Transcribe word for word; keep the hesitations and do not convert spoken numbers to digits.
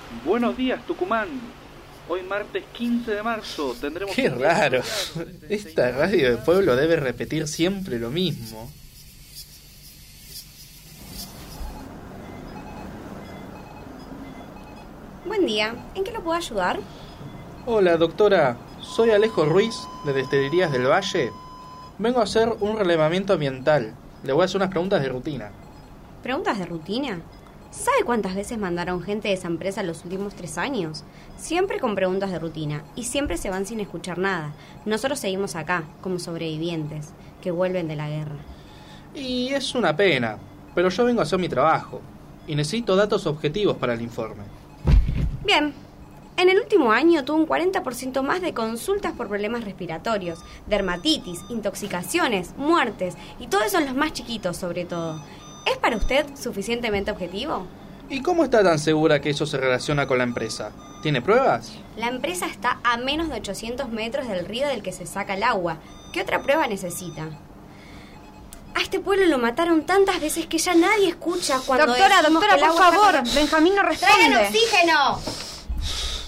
Buenos días, Tucumán. Hoy martes quince de marzo tendremos... Qué raro. Esta radio de pueblo debe repetir siempre lo mismo. Buen día. ¿En qué lo puedo ayudar? Hola, doctora. Soy Alejo Ruiz, de Destilerías del Valle. Vengo a hacer un relevamiento ambiental. Le voy a hacer unas preguntas de rutina. ¿Preguntas de rutina? ¿Sabe cuántas veces mandaron gente de esa empresa en los últimos tres años? Siempre con preguntas de rutina, y siempre se van sin escuchar nada. Nosotros seguimos acá, como sobrevivientes, que vuelven de la guerra. Y es una pena, pero yo vengo a hacer mi trabajo, y necesito datos objetivos para el informe. Bien. En el último año tuvo un cuarenta por ciento más de consultas por problemas respiratorios, dermatitis, intoxicaciones, muertes, y todos son los más chiquitos sobre todo. ¿Es para usted suficientemente objetivo? ¿Y cómo está tan segura que eso se relaciona con la empresa? ¿Tiene pruebas? La empresa está a menos de ochocientos metros del río del que se saca el agua. ¿Qué otra prueba necesita? A este pueblo lo mataron tantas veces que ya nadie escucha cuando Doctora, decimos doctora, que el por agua favor, está... Benjamín no responde. ¡Traigan oxígeno!